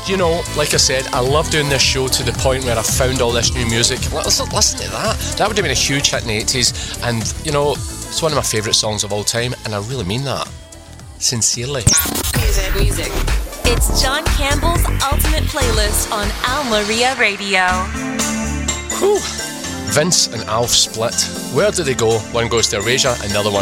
you know, like I said, I love doing this show to the point where I found all this new music. Listen to that. That would have been a huge hit in the 80s. And, you know, it's one of my favourite songs of all time. And I really mean that. Sincerely. Music. It's John Campbell's Ultimate Playlist on Al Maria Radio. Whew. Vince and Alf split. Where do they go? One goes to Erasure and the other one